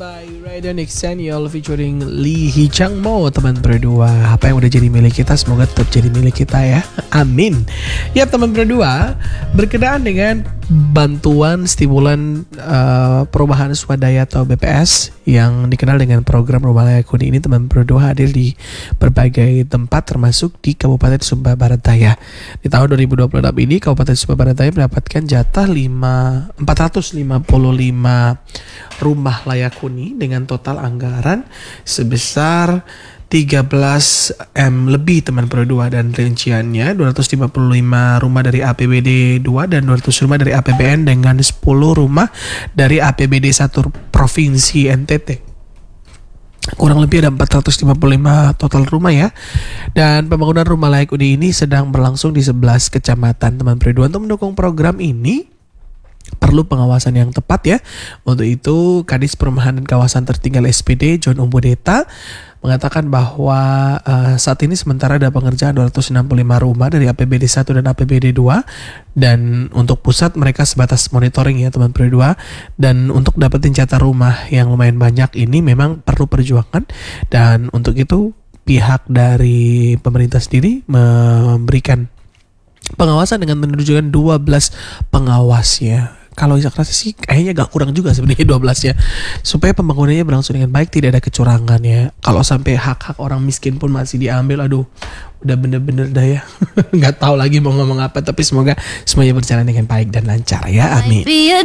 by Raiden Exenial featuring Lee Hee Chang Mo, teman berdua. Apa yang udah jadi milik kita semoga tetap jadi milik kita ya. Amin. Ya teman berdua, berkenaan dengan bantuan stimulan perubahan swadaya atau BPS yang dikenal dengan program Rumah Layak Huni ini, teman berdua hadir di berbagai tempat termasuk di Kabupaten Sumba Barat Daya. Di tahun 2026 ini Kabupaten Sumba Barat Daya mendapatkan jatah 455 rumah layak huni dengan total anggaran sebesar 13M lebih teman berdua, dan rinciannya 255 rumah dari APBD 2 dan 200 rumah dari APBN dengan 10 rumah dari APBD 1 Provinsi NTT. Kurang lebih ada 455 total rumah ya. Dan pembangunan rumah layak huni ini sedang berlangsung di 11 kecamatan teman berdua. Untuk mendukung program ini perlu pengawasan yang tepat ya. Untuk itu Kadis Perumahan dan Kawasan Tertinggal SPD John Umbudeta mengatakan bahwa saat ini sementara ada pengerjaan 265 rumah dari APBD 1 dan APBD 2, dan untuk pusat mereka sebatas monitoring ya teman berdua. Dan untuk dapetin jatah rumah yang lumayan banyak ini memang perlu perjuangan, dan untuk itu pihak dari pemerintah sendiri memberikan pengawasan dengan menunjukkan 12 pengawas ya. Kalau saya rasa sih kayaknya gak kurang juga sebenarnya 12 ya, supaya pembangunannya berlangsung dengan baik, tidak ada kecurangan ya. Kalau sampai hak-hak orang miskin pun masih diambil, aduh udah bener-bener dah ya. Gak tahu lagi mau ngomong apa, tapi semoga semuanya berjalan dengan baik dan lancar ya, amin.